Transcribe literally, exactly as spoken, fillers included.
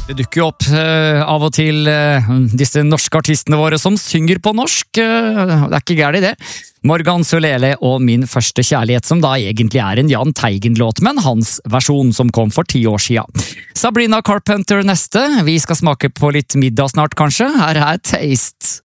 Det dukker jo opp uh, av og til uh, disse norske artistene våre som synger på norsk. Uh, det er ikke gærent det. Morgan Solele og Min første kjærlighet, som da egentlig er en Jahn Teigen-låt, men hans versjon som kom for ti år siden. Sabrina Carpenter neste. Vi skal smake på litt middag snart, kanskje. Her er Taste.